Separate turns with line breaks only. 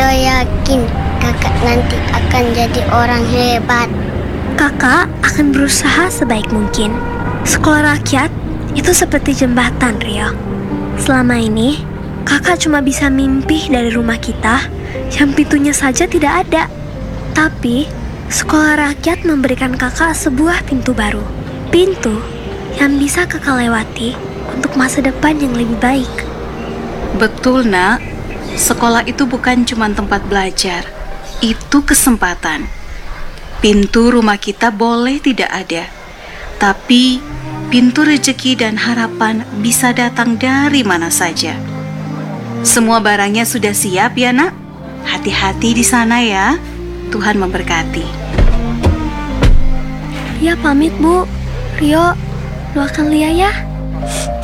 Rio yakin kakak nanti akan jadi orang hebat.
Kakak akan berusaha sebaik mungkin. Sekolah rakyat itu seperti jembatan, Rio. Selama ini, kakak cuma bisa mimpi dari rumah kita yang pintunya saja tidak ada. Tapi, sekolah rakyat memberikan kakak sebuah pintu baru. Pintu yang bisa kakak lewati untuk masa depan yang lebih baik.
Betul, Nak. Sekolah itu bukan cuma tempat belajar. Itu kesempatan. Pintu rumah kita boleh tidak ada, tapi pintu rezeki dan harapan bisa datang dari mana saja. Semua barangnya sudah siap ya, Nak? Hati-hati di sana ya. Tuhan memberkati.
Ya, pamit, Bu. Rio, doakan Lia ya.